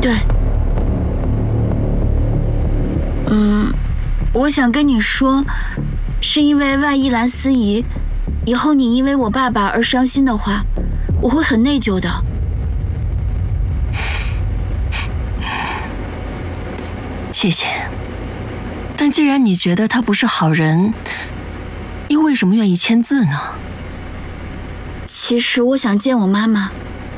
对。我想跟你说，是因为万一兰思怡，以后你因为我爸爸而伤心的话，我会很内疚的。 谢谢。但既然你觉得他不是好人，又为什么愿意签字呢？ 其实我想见我妈妈，